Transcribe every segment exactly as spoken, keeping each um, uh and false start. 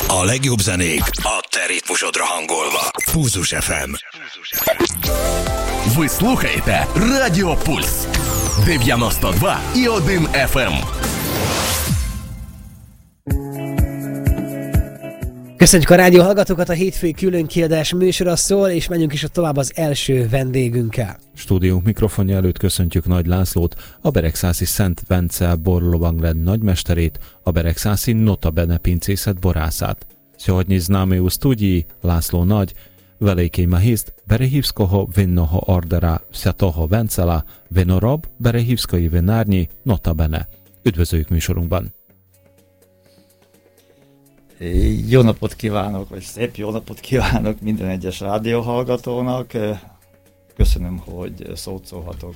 A legjobb zenék a te ritmusodra hangolva. Pulzus еф ем. Ви слухаєте Радіо Пульс дев'яносто два і один еф ем. Köszönjük a rádió hallgatókat, a hétfői különkiadás műsora szól, és menjünk is tovább az első vendégünkkel. Stúdiónk mikrofonja előtt köszöntjük Nagy Lászlót, a Beregszászi Szent Bence borlovangred nagymesterét, a Beregszászi Notabene pincészet borászát. Sсегодня з нами у студії László Nagy, великий магіст Берегівського винного ордера Святого Венцела, винороб Берегівської винарні Notabene. Üdvözöljük műsorunkban! Jó napot kívánok, vagy szép jó napot kívánok minden egyes rádióhallgatónak. Köszönöm, hogy szót szólhatok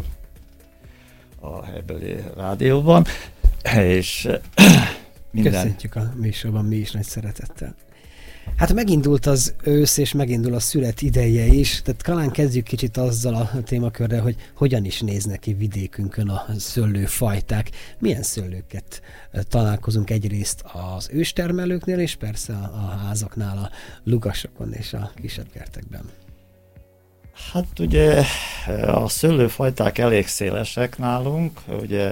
a helybeli rádióban. És minden... Köszönjük a műsorban mi is nagy szeretettel. Hát megindult az ősz, és megindul a szület ideje is, tehát talán kezdjük kicsit azzal a témakörrel, hogy hogyan is néznek ki vidékünkön a szőlőfajták. Milyen szőlőket találkozunk egyrészt az őstermelőknél, és persze a házaknál, a lugasokon és a kisebb kertekben. Hát ugye a szőlőfajták elég szélesek nálunk, ugye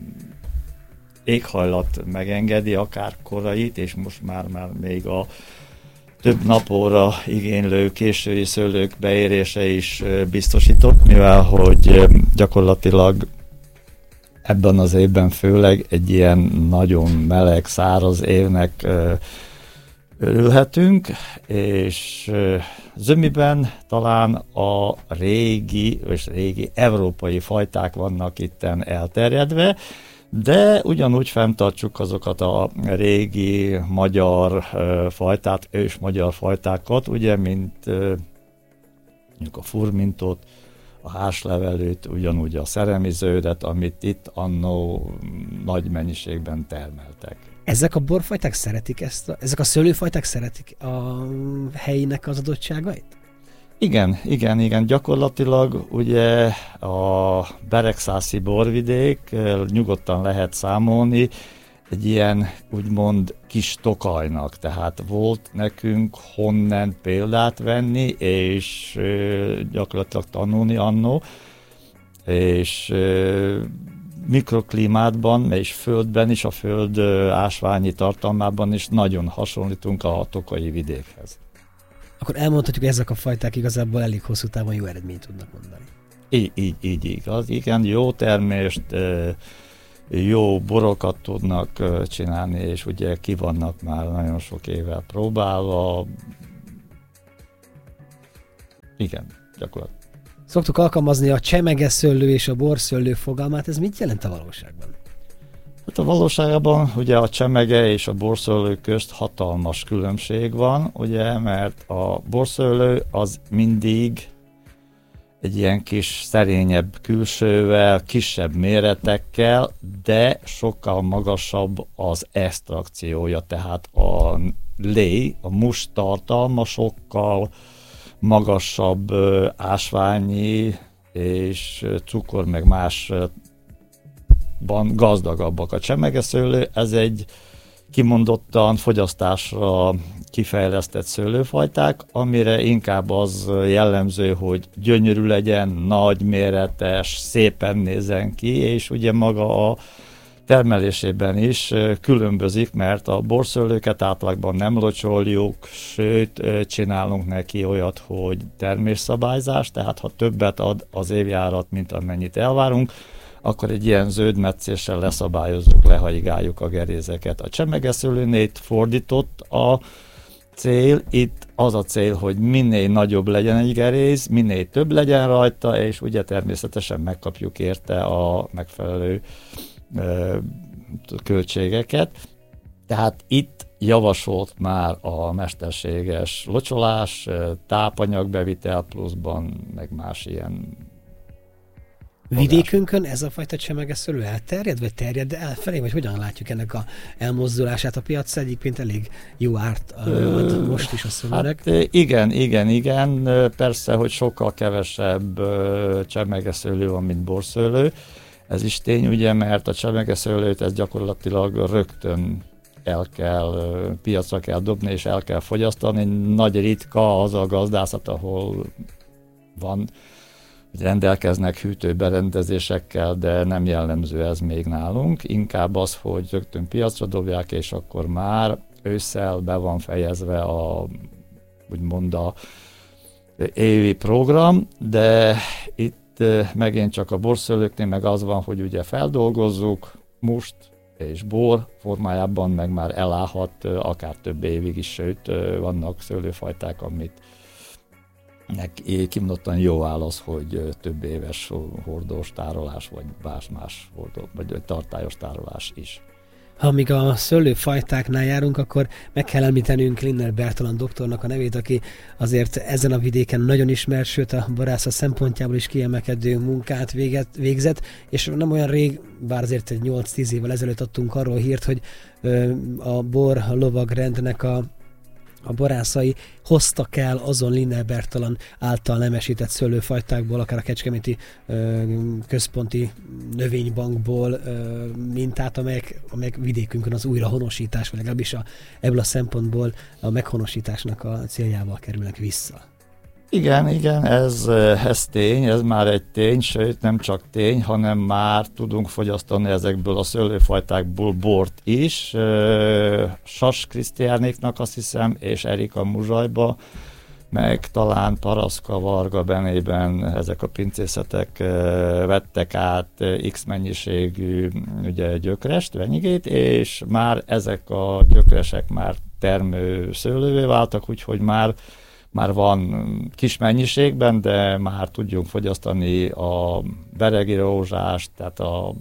éghajlat megengedi akár korait, és most már, már még a több napóra igénylő késői szőlők beérése is biztosított, mivel hogy gyakorlatilag ebben az évben főleg egy ilyen nagyon meleg, száraz évnek örülhetünk, és zömiben talán a régi, és régi európai fajták vannak itten elterjedve, de ugyanúgy fenntartjuk azokat a régi magyar uh, fajtát, ős magyar fajtákat, ugye, mint uh, mondjuk a furmintot, a házlevelőt, ugyanúgy a szeremiződet, amit itt annó nagy mennyiségben termeltek. Ezek a borfajták szeretik ezt, a, ezek a szőlőfajták szeretik a helyinek az adottságait? Igen, igen, igen. Gyakorlatilag ugye a beregszászi borvidék nyugodtan lehet számolni egy ilyen úgymond kis Tokajnak. Tehát volt nekünk honnan példát venni, és gyakorlatilag tanulni annó, és mikroklímátban és földben is, a föld ásványi tartalmában is nagyon hasonlítunk a tokaji vidékhez. Akkor elmondhatjuk, hogy ezek a fajták igazából elég hosszú távon jó eredményt tudnak mondani. Így, így, így igaz. Igen, jó termést, jó borokat tudnak csinálni, és ugye ki vannak már nagyon sok évvel próbálva. Igen, gyakorlatilag. Szoktuk alkalmazni a csemegeszőlő és a borszőlő fogalmát, ez mit jelent a valóságban? Hát a valóságban ugye a csemege és a borszőlő közt hatalmas különbség van, ugye, mert a borszőlő az mindig egy ilyen kis szerényebb külsővel, kisebb méretekkel, de sokkal magasabb az extrakciója, tehát a lé, a must tartalma sokkal magasabb ásványi és cukor meg más van gazdagabbak. A csemegeszőlő, ez egy kimondottan fogyasztásra kifejlesztett szőlőfajták, amire inkább az jellemző, hogy gyönyörű legyen, nagy méretes, szépen nézzen ki, és ugye maga a termelésében is különbözik, mert a borszőlőket átlagban nem locsoljuk, sőt, csinálunk neki olyat, hogy termésszabályzás, tehát ha többet ad az évjárat, mint amennyit elvárunk, akkor egy ilyen zöld metszéssel leszabályozzuk, lehaigáljuk a gerézeket. A csemegeszőlőnél fordított a cél, itt az a cél, hogy minél nagyobb legyen egy geréz, minél több legyen rajta, és ugye természetesen megkapjuk érte a megfelelő ö, költségeket. Tehát itt javasolt már a mesterséges locsolás, tápanyagbevitel pluszban, meg más ilyen. Vidékünkön ez a fajta csemegeszőlő elterjed, vagy terjed elfelé, vagy hogyan látjuk ennek a elmozdulását? A piac egyébként elég jó árt ad most is a szőlőnek. Hát igen, igen, igen. Persze, hogy sokkal kevesebb csemegeszőlő van, mint borszőlő. Ez is tény, ugye, mert a csemegeszőlőt ez gyakorlatilag rögtön el kell, piacra kell dobni, és el kell fogyasztani. Nagy ritka az a gazdászat, ahol van, rendelkeznek hűtőberendezésekkel, de nem jellemző ez még nálunk. Inkább az, hogy rögtön piacra dobják, és akkor már ősszel be van fejezve a, úgymond a évi program, de itt megint csak a borszőlőknél meg az van, hogy ugye feldolgozzuk, must és bor formájában meg már elállhat akár több évig is, sőt vannak szőlőfajták, amit neki kimondottan jó áll az, hogy több éves hordós tárolás, vagy más, más hordó, vagy tartályos tárolás is. Ha még a szőlőfajtáknál járunk, akkor meg kell említenünk Linner Bertalan doktornak a nevét, aki azért ezen a vidéken nagyon ismert, sőt a borászat szempontjából is kiemelkedő munkát véget, végzett, és nem olyan rég, bár azért egy nyolc-tíz évvel ezelőtt adtunk arról hírt, hogy a bor a lovagrendnek a a borászai hoztak el azon Linner Bertalan által nemesített szőlőfajtákból, akár a Kecskeméti ö, központi növénybankból ö, mintát, amelyek, amelyek vidékünkön az újrahonosítás, vagy legalábbis a, ebből a szempontból a meghonosításnak a céljával kerülnek vissza. Igen, igen, ez, ez tény, ez már egy tény, sőt nem csak tény, hanem már tudunk fogyasztani ezekből a szőlőfajtákból bort is. Sas Krisztiánéknak azt hiszem, és Erika Muzsajba, meg talán Paraszka Varga Benében ezek a pincészetek vettek át X mennyiségű ugye, gyökrest, venyigét, és már ezek a gyökresek már termő szőlővé váltak, úgyhogy már Már van kis mennyiségben, de már tudjunk fogyasztani a beregi rózsást, tehát a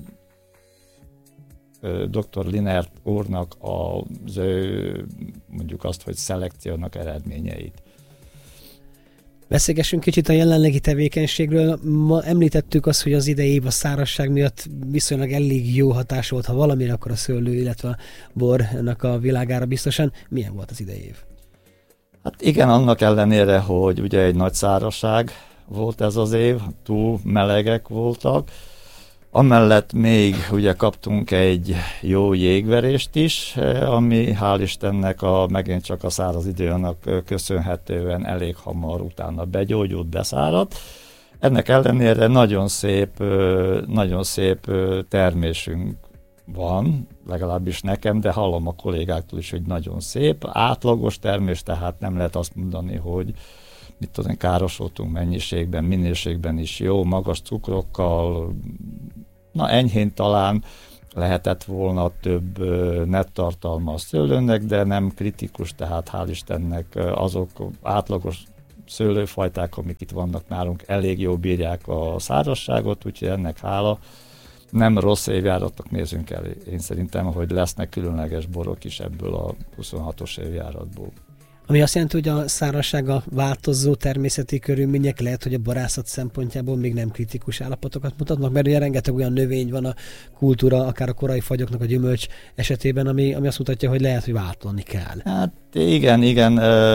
doktor Linner úrnak az ő, mondjuk azt, hogy szelekciónak eredményeit. Beszélgessünk kicsit a jelenlegi tevékenységről. Ma említettük azt, hogy az idei év a szárazság miatt viszonylag elég jó hatás volt, ha valamire, akkor a szőlő, illetve a bornak a világára biztosan. Milyen volt az idei év? Hát igen, annak ellenére, hogy ugye egy nagy szárazság volt ez az év, túl melegek voltak. Amellett még ugye kaptunk egy jó jégverést is, ami hál' Istennek a, megint csak a száraz időnek köszönhetően elég hamar utána begyógyult, beszáradt. Ennek ellenére nagyon szép, nagyon szép termésünk van, legalábbis nekem, de hallom a kollégáktól is, hogy nagyon szép, átlagos termés, tehát nem lehet azt mondani, hogy mit tudom, károsodtunk mennyiségben, minőségben is jó, magas cukrokkal, na enyhén talán lehetett volna több nettartalma a szőlőnek, de nem kritikus, tehát hál' Istennek azok átlagos szőlőfajták, amik itt vannak nálunk, elég jól bírják a szárazságot, úgyhogy ennek hála. Nem rossz évjáratnak nézünk el. Én szerintem, hogy lesznek különleges borok is ebből a huszonhatos évjáratból. Ami azt jelenti, hogy a szárazság, a változó természeti körülmények lehet, hogy a borászat szempontjából még nem kritikus állapotokat mutatnak, mert ugye rengeteg olyan növény van a kultúra, akár a korai fagyoknak, a gyümölcs esetében, ami, ami azt mutatja, hogy lehet, hogy váltani kell. Hát igen, igen.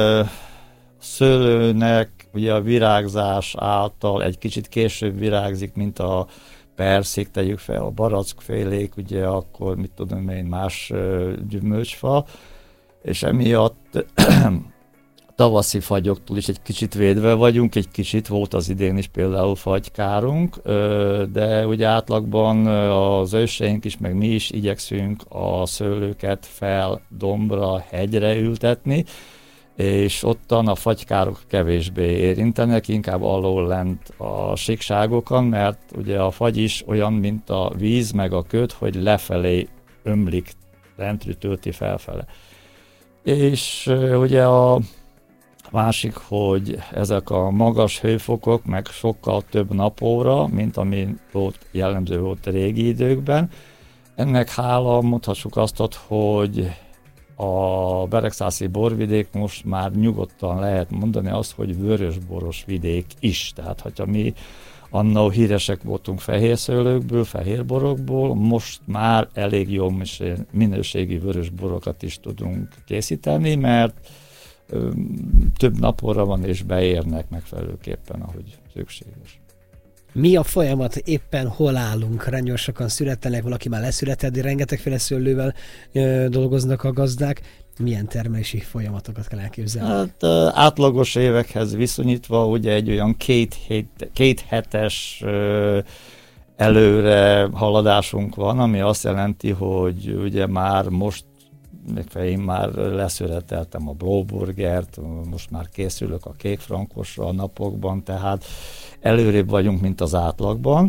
Szőlőnek ugye a virágzás által egy kicsit később virágzik, mint a perszik, tegyük fel a barackfélék, ugye akkor mit tudom én, más gyümölcsfa, és emiatt tavaszi fagyoktól is egy kicsit védve vagyunk, egy kicsit volt az idén is például fagykárunk, de ugye átlagban az őseink is, meg mi is igyekszünk a szőlőket fel dombra, hegyre ültetni, és ottan a fagykárok kevésbé érintenek, inkább alól lent a síkságokon, mert ugye a fagy is olyan, mint a víz, meg a köd, hogy lefelé ömlik, lentről tölti felfele. És ugye a másik, hogy ezek a magas hőfokok, meg sokkal több napóra, mint ami volt, jellemző volt a régi időkben. Ennek hála mondhassuk azt, hogy a beregszászi borvidék most már nyugodtan lehet mondani azt, hogy vörösboros vidék is. Tehát, hogyha mi annó híresek voltunk fehérszőlőkből, fehérborokból, most már elég jó minőségi vörösborokat is tudunk készíteni, mert több napóra van és beérnek megfelelőképpen, ahogy szükséges. Mi a folyamat? Éppen hol állunk? Nagyon sokan születelnek, valaki már leszületett, de rengetegféle szőlővel ö, dolgoznak a gazdák. Milyen termelési folyamatokat kell elképzelni? Hát átlagos évekhez viszonyítva ugye egy olyan két, hét, két hetes ö, előre haladásunk van, ami azt jelenti, hogy ugye már most én már leszületeltem a Blauburgert, most már készülök a kékfrankosra a napokban, tehát előrébb vagyunk, mint az átlagban.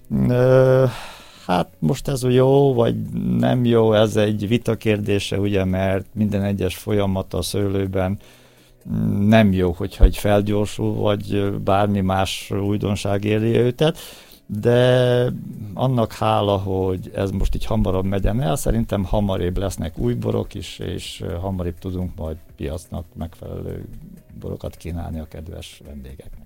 Hát most ez jó, vagy nem jó, ez egy vita kérdése, ugye, mert minden egyes folyamat a szőlőben nem jó, hogyha egy felgyorsul, vagy bármi más újdonság éri őtet, de annak hála, hogy ez most így hamarabb megyen el, szerintem hamarabb lesznek új borok is, és hamarabb tudunk majd piacnak megfelelő borokat kínálni a kedves vendégeknek.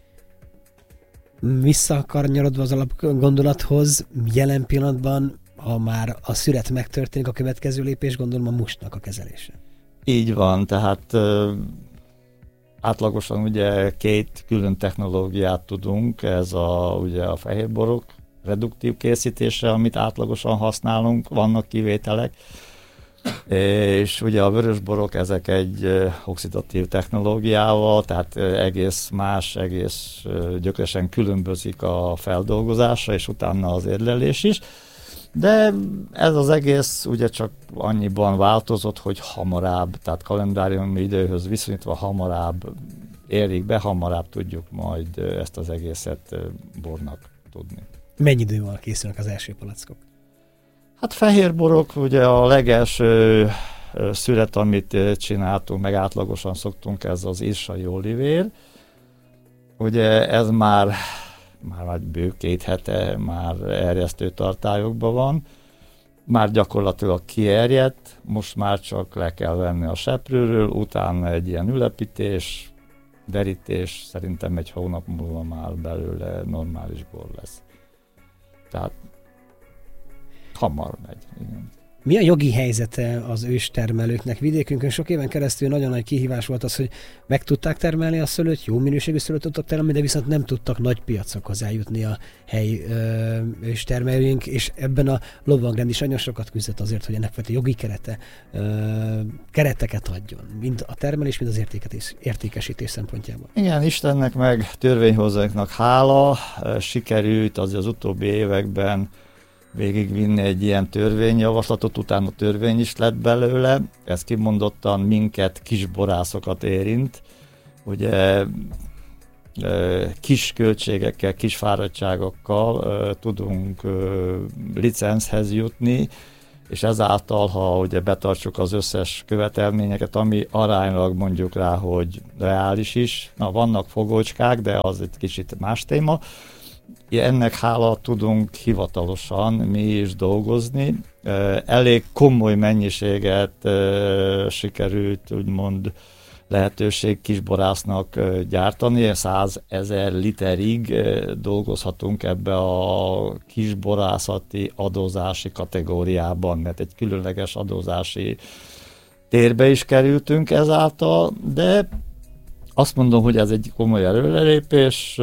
Visszakanyarodva az alapgondolathoz, jelen pillanatban, ha már a szület megtörténik, a következő lépés gondolom a mustnak a kezelése. Így van, tehát ö, átlagosan ugye két külön technológiát tudunk, ez a, ugye a fehérborok reduktív készítése, amit átlagosan használunk, vannak kivételek, és ugye a vörösborok ezek egy oxidatív technológiával, tehát egész más, egész gyökeresen különbözik a feldolgozása, és utána az érlelés is. De ez az egész ugye csak annyiban változott, hogy hamarabb, tehát kalendáriumi időhöz viszonyítva hamarabb érik be, hamarabb tudjuk majd ezt az egészet bornak tudni. Mennyi idővel készülnek az első palackok? Hát fehérborok, ugye a legelső szület, amit csináltunk, meg átlagosan szoktunk, ez az irsai olivér. Ugye ez már, már bő két hete már erjesztő tartályokban van. Már gyakorlatilag kierjedt, most már csak le kell venni a seprőről, utána egy ilyen ülepítés, derítés, szerintem egy hónap múlva már belőle normális bor lesz. Tehát hamar megy, igen. Mi a jogi helyzete az őstermelőknek? Vidékünkön sok éven keresztül nagyon nagy kihívás volt az, hogy meg tudták termelni a szőlőt, jó minőségű szőlőt tudtak termelni, de viszont nem tudtak nagy piacokhoz eljutni a helyi ö, őstermelőink, és ebben a lovagrend is nagyon sokat küzdött azért, hogy ennek a jogi kerete, ö, kereteket adjon, mind a termelés, mind az értékesítés, értékesítés szempontjából. Igen, Istennek meg törvényhozóinknak hála, sikerült az az utóbbi években végigvinni egy ilyen törvényjavaslatot, utána törvény is lett belőle. Ez kimondottan minket, kisborászokat érint. Ugye kis költségekkel, kis fáradtságokkal tudunk licenchez jutni, és ezáltal, ha ugye betartsuk az összes követelményeket, ami aránylag mondjuk rá, hogy reális is. Na, vannak fogócskák, de az egy kicsit más téma. Ennek hála tudunk hivatalosan mi is dolgozni. Elég komoly mennyiséget sikerült úgymond lehetőség kisborásznak gyártani. százezer literig dolgozhatunk ebbe a kisborászati adózási kategóriában, mert egy különleges adózási térbe is kerültünk ezáltal, de azt mondom, hogy ez egy komoly előrelépés.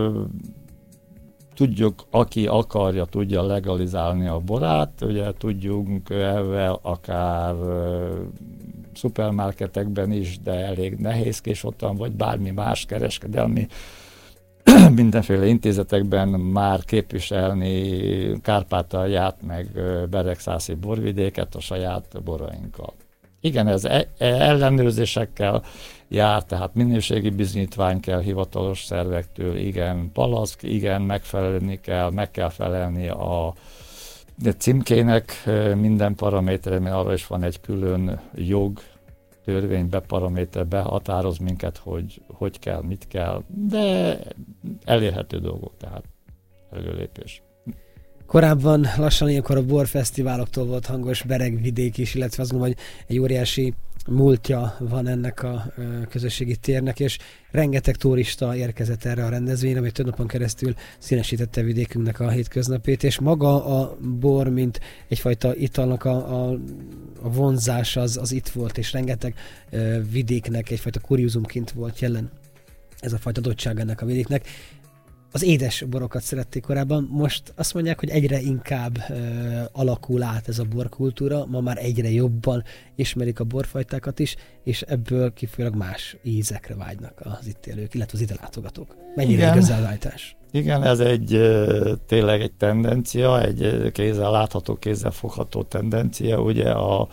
Tudjuk, aki akarja, tudja legalizálni a borát, ugye tudjunk ezzel akár uh, szupermarketekben is, de elég nehézkés ottan, vagy bármi más kereskedelmi mindenféle intézetekben már képviselni Kárpátalját, meg Beregszászi borvidéket a saját borainkkal. Igen, ez e- ellenőrzésekkel jár, tehát minőségi bizonyítvány kell hivatalos szervektől, igen, palack, igen, megfelelni kell, meg kell felelni a címkének minden paraméterre, mert arra is van egy külön jog, törvény, beparaméter, behatároz minket, hogy hogy kell, mit kell, de elérhető dolgok, tehát előlépés. Korábban lassan ilyenkor a borfesztiváloktól volt hangos Beregvidék is, illetve azt gondolom, hogy egy óriási múltja van ennek a közösségi térnek, és rengeteg turista érkezett erre a rendezvényre, ami több napon keresztül színesítette vidékünknek a hétköznapét, és maga a bor, mint egyfajta italnak a, a, a vonzás az, az itt volt, és rengeteg uh, vidéknek egyfajta kuriózumként volt jelen ez a fajta adottság ennek a vidéknek. az édes borokat szerették korábban, most azt mondják, hogy egyre inkább ö, alakul át ez a borkultúra, ma már egyre jobban ismerik a borfajtákat is, és ebből kifolyólag más ízekre vágynak az itt élők, illetve az ide látogatók. Mennyire igaz a váltás? Igen, ez egy tényleg egy tendencia, egy kézzel látható, kézzel fogható tendencia. Ugye a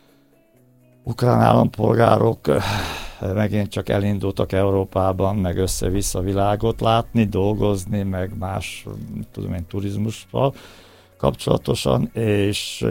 ukrán állampolgárok megint csak elindultak Európában, meg össze-vissza világot látni, dolgozni, meg más, tudom én, turizmussal kapcsolatosan, és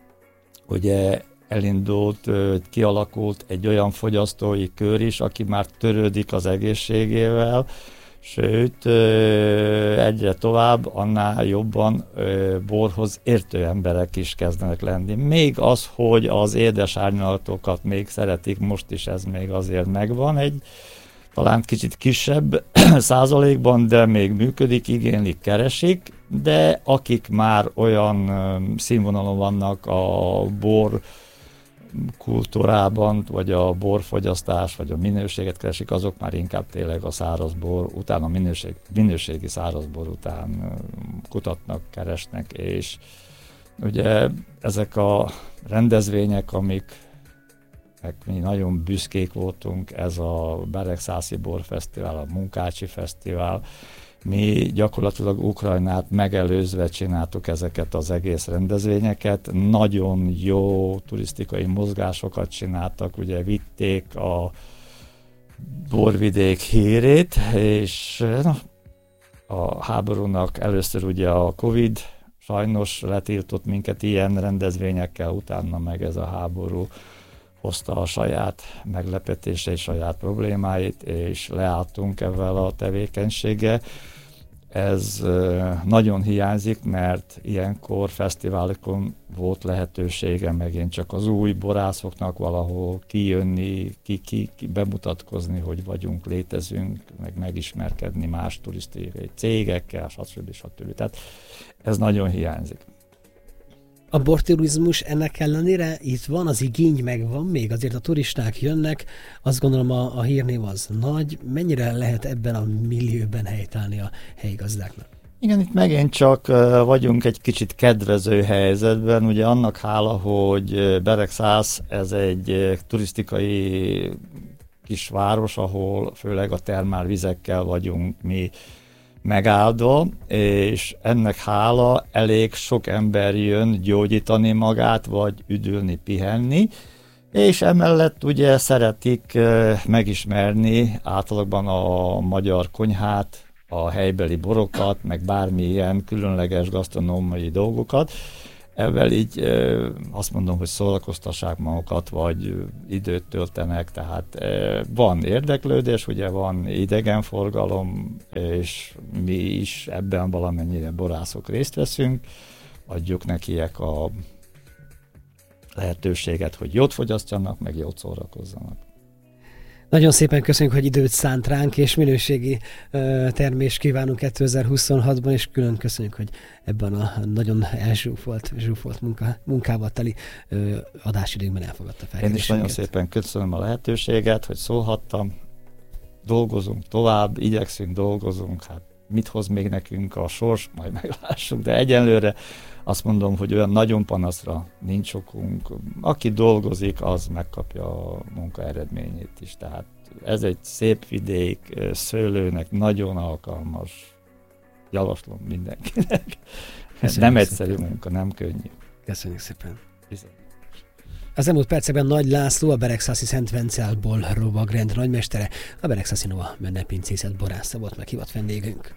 ugye elindult, kialakult egy olyan fogyasztói kör is, aki már törődik az egészségével, sőt, egyre tovább, annál jobban borhoz értő emberek is kezdenek lenni. Még az, hogy az édes árnyalatokat még szeretik, most is ez még azért megvan, egy talán kicsit kisebb százalékban, de még működik, igénylik, keresik, de akik már olyan színvonalon vannak a bor kultúrában, vagy a borfogyasztás, vagy a minőséget keresik, azok már inkább tényleg a szárazbor után, a minőség, minőségi szárazbor után kutatnak, keresnek, és ugye ezek a rendezvények, amik meg mi nagyon büszkék voltunk, ez a Beregszászi Borfesztivál, a Munkácsi Fesztivál, mi gyakorlatilag Ukrajnát megelőzve csináltuk ezeket az egész rendezvényeket, nagyon jó turisztikai mozgásokat csináltak, ugye vitték a borvidék hírét, és na, a háborúnak először ugye a Covid sajnos letiltott minket ilyen rendezvényekkel, utána meg ez a háború hozta a saját meglepetéseit, saját problémáit, és leálltunk ezzel a tevékenységgel. Ez nagyon hiányzik, mert ilyenkor fesztiválokon volt lehetősége megint csak az új borászoknak valahol kijönni, ki, ki, ki bemutatkozni, hogy vagyunk, létezünk, meg megismerkedni más turisztikai cégekkel, stb. stb. Tehát ez nagyon hiányzik. A borturizmus ennek ellenére itt van, az igény megvan még, azért a turisták jönnek, azt gondolom a, a hírnév az nagy. Mennyire lehet ebben a millióben helytállni a helyi gazdáknak? Igen, itt megint csak vagyunk egy kicsit kedvező helyzetben, ugye annak hála, hogy Beregszász ez egy turisztikai kisváros, ahol főleg a termálvizekkel vagyunk mi megáldva, és ennek hála elég sok ember jön gyógyítani magát, vagy üdülni, pihenni, és emellett ugye szeretik megismerni általában a magyar konyhát, a helybeli borokat, meg bármilyen különleges gasztronómiai dolgokat. Ezzel így azt mondom, hogy szórakoztassák magukat, vagy időt töltenek, tehát van érdeklődés, ugye van idegenforgalom, és mi is ebben valamennyire borászok részt veszünk, adjuk nekiek a lehetőséget, hogy jót fogyasztjanak, meg jót szórakozzanak. Nagyon szépen köszönjük, hogy időt szánt ránk, és minőségi uh, termést kívánunk kétezer-huszonhatban, és külön köszönjük, hogy ebben a nagyon elzsúfolt zsúfolt munka, munkával teli uh, adásidőnkben elfogadta fel. Én is nagyon szépen köszönöm a lehetőséget, hogy szólhattam. Dolgozunk tovább, igyekszünk, dolgozunk, hát mit hoz még nekünk a sors, majd meglássuk, de egyenlőre azt mondom, hogy olyan nagyon panaszra nincs okunk. Aki dolgozik, az megkapja a munka eredményét is. Tehát ez egy szép vidék, szőlőnek nagyon alkalmas. Javaslom mindenkinek. Köszönjük nem szépen. egyszerű munka, nem könnyű. Köszönjük szépen. Bizony. Az elmúlt percekben Nagy László, a Beregszászi Szent Vencel-ból lovagrend nagymestere, a Beregszászi Nova mennepincészet borásza volt meghívott vendégünk.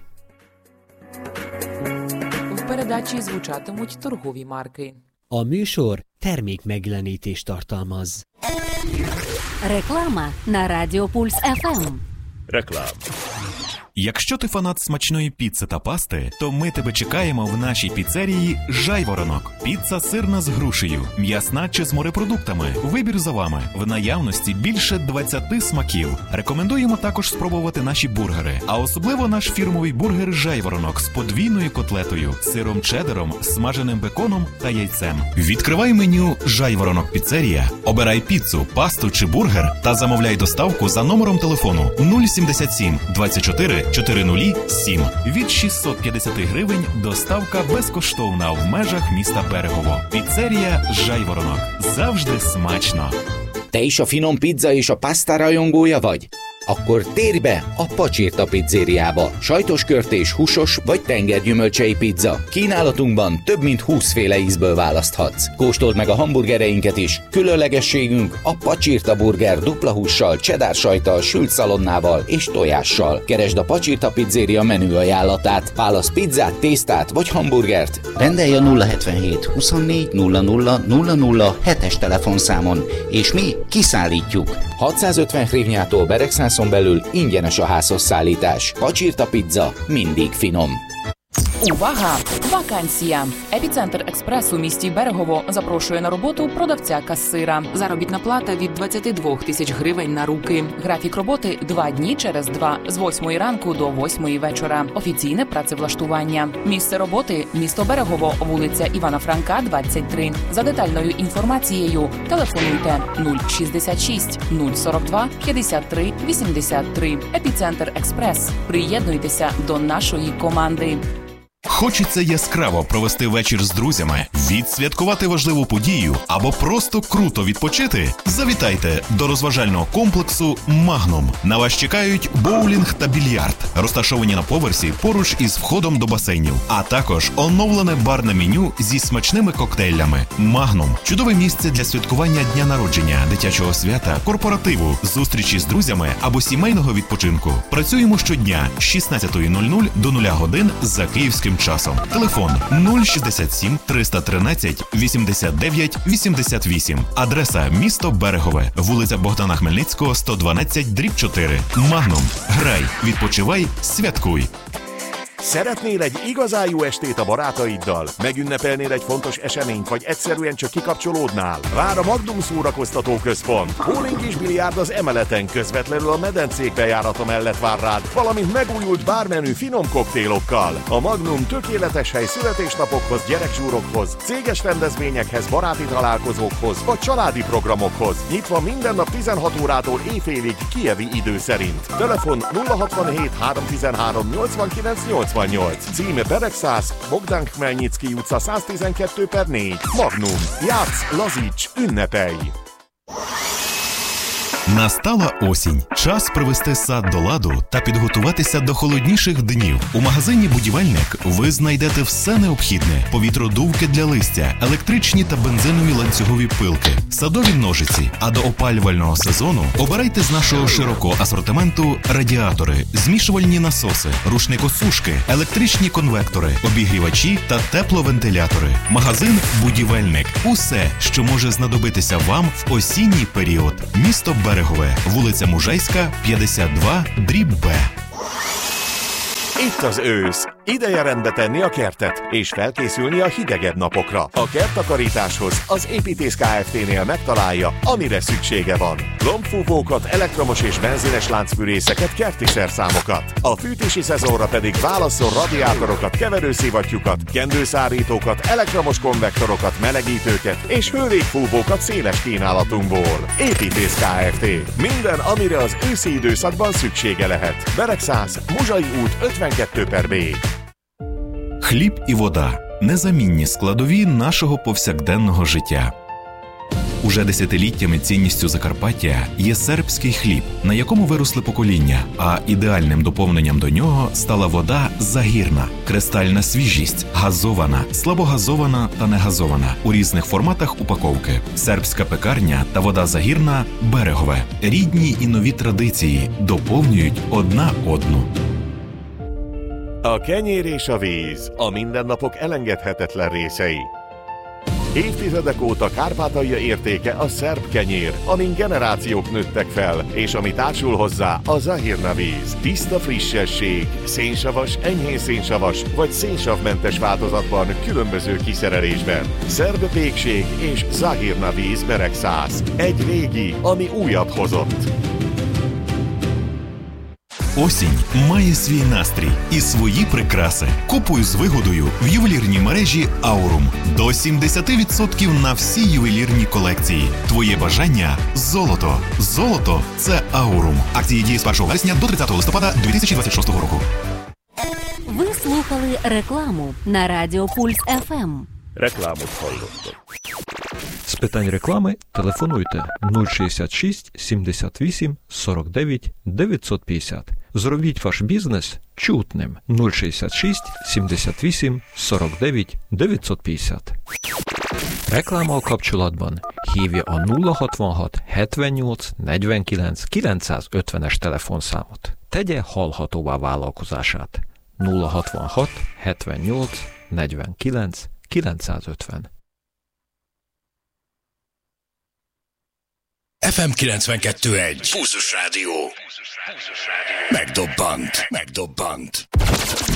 В передачі звучатимуть торгові марки. A műsor termék megjelenítést tartalmaz. Реклама на Радіо Пульс еф ем. Реклама. Якщо ти фанат смачної піци та пасти, то ми тебе чекаємо в нашій піцерії «Жайворонок». Піца сирна з грушею, м'ясна чи з морепродуктами. Вибір за вами. В наявності більше двадцяти смаків. Рекомендуємо також спробувати наші бургери. А особливо наш фірмовий бургер «Жайворонок» з подвійною котлетою, сиром чеддером, смаженим беконом та яйцем. Відкривай меню «Жайворонок Піцерія», обирай піцу, пасту чи бургер та замовляй доставку за номером телефону нуль сімдесят сім двадцять чотири чотири нуль сім. Від шістсот п'ятдесят гривень доставка безкоштовна в межах міста Берегово. Піцерія Жайворонок. Завжди смачно. Te is a finom pizza és a pasta rajongója vagy? Akkor térj be a Pacsirta pizzériába. Sajtos körtés, húsos vagy tengergyümölcsei pizza. Kínálatunkban több mint húsz féle ízből választhatsz. Kóstold meg a hamburgereinket is. Különlegességünk a Pacsirta burger dupla hússal, cheddar sajttal, sült szalonnával és tojással. Keresd a Pacsirta pizzéria menü ajánlatát. Válasz pizzát, tésztát vagy hamburgert. Rendelj a nulla hetvenhét huszonnégy nulla nulla nulla nulla hetes telefonszámon, és mi kiszállítjuk. hatszázötven hrivnyától Beregszászon belül ingyenes a házhoz szállítás. Pacsirta pizza mindig finom. Увага! Вакансія! Епіцентр Експрес у місті Берегово запрошує на роботу продавця-касира. Заробітна плата від двадцять два тисяч гривень на руки. Графік роботи – два дні через два, з восьмої ранку до восьмої вечора. Офіційне працевлаштування. Місце роботи – місто Берегово, вулиця Івана Франка, двадцять три. За детальною інформацією телефонуйте нуль шістдесят шість нуль сорок два п'ятдесят три вісімдесят три. Епіцентр Експрес. Приєднуйтеся до нашої команди. Хочеться яскраво провести вечір з друзями, відсвяткувати важливу подію або просто круто відпочити? Завітайте до розважального комплексу «Магнум». На вас чекають боулінг та більярд, розташовані на поверсі поруч із входом до басейнів, а також оновлене барне меню зі смачними коктейлями. «Магнум» – чудове місце для святкування дня народження, дитячого свята, корпоративу, зустрічі з друзями або сімейного відпочинку. Працюємо щодня з шістнадцятої нуль-нуль до нуля годин за київським часом. Телефон нуль шістдесят сім триста тринадцять вісімдесят дев'ять вісімдесят вісім. Адреса місто Берегове, вулиця Богдана Хмельницького, сто дванадцять дріб чотири. Магнум. Грай, відпочивай, святкуй. Szeretnél egy igazán jó estét a barátaiddal? Megünnepelnél egy fontos eseményt, vagy egyszerűen csak kikapcsolódnál? Vár a Magnum Szórakoztató Központ. Bowling és biliárd az emeleten, közvetlenül a medencék bejárata mellett vár rád, valamint megújult bármenü finom koktélokkal. A Magnum tökéletes hely születésnapokhoz, gyereksúrokhoz, céges rendezvényekhez, baráti találkozókhoz, vagy családi programokhoz. Nyitva minden nap tizenhat órától éjfélig kijevi idő szerint. Telefon nulla hatvanhét háromszáztizenhárom nyolcvankilenc nyolcvannyolc. Címe Beregszász, Bogdán Khmelnyicki utca száztizenkettő per négy. Magnum. Játsz, lazíts, ünnepelj! Настала осінь. Час привести сад до ладу та підготуватися до холодніших днів. У магазині «Будівельник» ви знайдете все необхідне: повітродувки для листя, електричні та бензинові ланцюгові пилки, садові ножиці. А до опалювального сезону обирайте з нашого широкого асортименту радіатори, змішувальні насоси, рушникосушки, електричні конвектори, обігрівачі та тепловентилятори. Магазин «Будівельник» – усе, що може знадобитися вам в осінній період. Місто Берегове, вулиця Мужейська, п'ятдесят два, дріб Б. Itt az ősz. Ideje rendbe tenni a kertet, és felkészülni a hidegebb napokra. A kerttakarításhoz az Építész Kft-nél megtalálja, amire szüksége van. Lombfúvókat, elektromos és benzines láncfűrészeket, kerti szerszámokat. A fűtési szezonra pedig válasszon radiátorokat, keverőszivattyúkat, kendőszárítókat, elektromos konvektorokat, melegítőket és hőlégfúvókat széles kínálatunkból. Építész Kft. Minden, amire az őszi időszakban szüksége lehet. Beregszász, Muzsai út ötvenkettő per B. Хліб і вода – незамінні складові нашого повсякденного життя. Уже десятиліттями цінністю Закарпаття є сербський хліб, на якому виросли покоління, а ідеальним доповненням до нього стала вода Загірна. Кристальна свіжість, газована, слабогазована та негазована у різних форматах упаковки. Сербська пекарня та вода Загірна – Берегове. Рідні і нові традиції доповнюють одна одну. A kenyér és a víz, a mindennapok elengedhetetlen részei. Évtizedek óta Kárpátalja értéke a szerb kenyér, amin generációk nőttek fel, és ami társul hozzá a Zahirna víz. Tiszta frissesség, szénsavas, enyhén szénsavas vagy szénsavmentes változatban, különböző kiszerelésben. Szerb pékség és Zahirna víz Beregszász. Egy régi, ami újat hozott. Осінь має свій настрій і свої прикраси. Купуй з вигодою в ювелірній мережі Aurum. До сімдесят відсотків на всі ювелірні колекції. Твоє бажання – золото. Золото – це Aurum. Акції дії з першого вересня до тридцятого листопада дві тисячі двадцять шостого року. Ви слухали рекламу на Радіо Пульс еф ем. Рекламу входить. З питань реклами телефонуйте нуль шістдесят шість сімдесят вісім сорок дев'ять дев'ятсот п'ятдесят. Зробіть ваш бізнес чутним. нуль шістдесят шість сімдесят вісім сорок дев'ять дев'ятсот п'ятдесят. Reklama a kapcsolatban hívja a nulla hatvanhat hetvennyolc negyvenkilenc kilencszázötvenes telefonszámot. Tegye hallhatóvá vállalkozását. nulla hatvanhat hetvennyolc negyvenkilenc kilencszázötven. ef em kilencvenkettő egy. Pulzus Rádió. Megdobbant. Megdobbant.